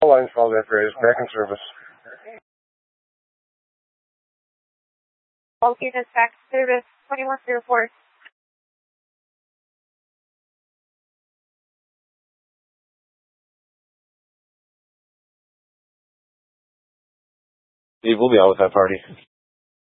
Lines call after is back in service. All units back to service 2104. Steve, we'll be out with that party.